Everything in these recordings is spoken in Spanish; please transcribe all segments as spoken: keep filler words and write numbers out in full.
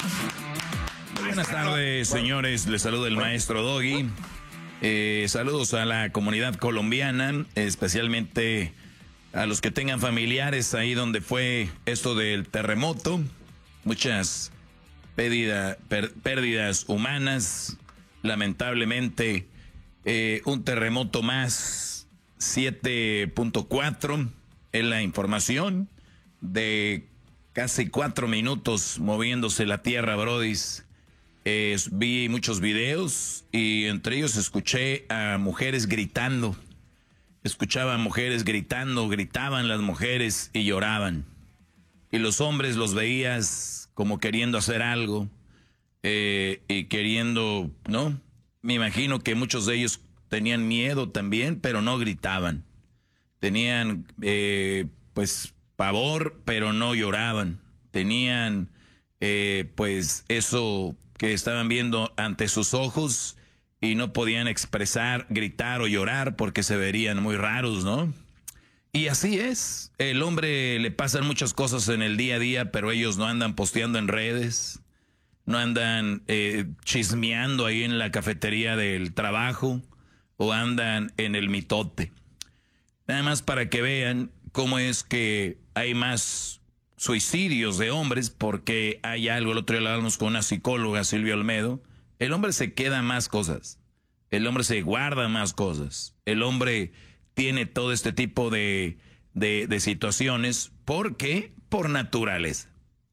Buenas tardes, señores. Les saluda el maestro Doggy. Eh, saludos a la comunidad colombiana, especialmente a los que tengan familiares ahí donde fue esto del terremoto. Muchas pérdida, per, pérdidas humanas. Lamentablemente, eh, un terremoto más, siete punto cuatro, es la información de casi cuatro minutos moviéndose la tierra, brodis. Eh, vi muchos videos y entre ellos escuché a mujeres gritando. Escuchaba a mujeres gritando, gritaban las mujeres y lloraban. Y los hombres los veías como queriendo hacer algo eh, y queriendo, ¿no? Me imagino que muchos de ellos tenían miedo también, pero no gritaban. Tenían, eh, pues, pavor, pero no lloraban. Tenían, eh, pues, eso que estaban viendo ante sus ojos y no podían expresar, gritar o llorar porque se verían muy raros, ¿no? Y así es. El hombre le pasan muchas cosas en el día a día, pero ellos no andan posteando en redes, no andan eh, chismeando ahí en la cafetería del trabajo o andan en el mitote. Nada más para que vean cómo es que hay más suicidios de hombres, porque hay algo. El otro día hablábamos con una psicóloga, Silvia Olmedo. El hombre se queda más cosas. El hombre se guarda más cosas. El hombre tiene todo este tipo de, de, de situaciones. ¿Por qué? Por naturaleza.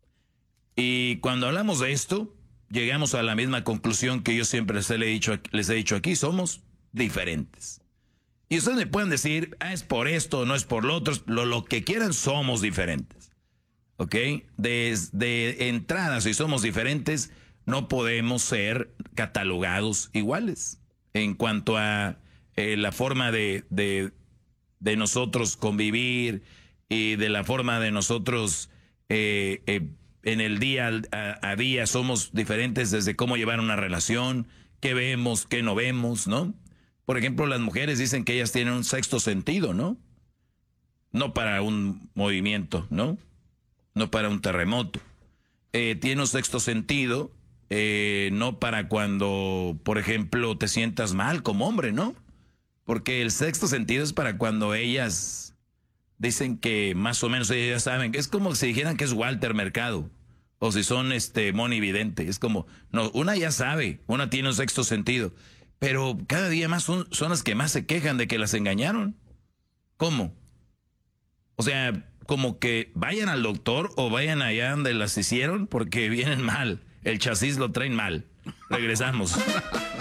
Y cuando hablamos de esto, llegamos a la misma conclusión que yo siempre les he dicho, les he dicho aquí. Somos diferentes. Y ustedes me pueden decir, ah, es por esto, no es por lo otro. Lo, lo que quieran, somos diferentes. ¿Ok? Desde entrada, si somos diferentes, no podemos ser catalogados iguales. En cuanto a eh, la forma de, de, de nosotros convivir y de la forma de nosotros eh, eh, en el día a, a día, somos diferentes desde cómo llevar una relación, qué vemos, qué no vemos, ¿no? Por ejemplo, las mujeres dicen que ellas tienen un sexto sentido, ¿no? No para un movimiento, ¿no? No para un terremoto. Eh, tiene un sexto sentido, eh, no para cuando, por ejemplo, te sientas mal como hombre, ¿no? Porque el sexto sentido es para cuando ellas dicen que más o menos ellas saben. Es como si dijeran que es Walter Mercado, o si son este Moni Vidente. Es como, no, una ya sabe, una tiene un sexto sentido, pero cada día más son, son las que más se quejan de que las engañaron. ¿Cómo? O sea, como que vayan al doctor o vayan allá donde las hicieron porque vienen mal. El chasis lo traen mal. Regresamos.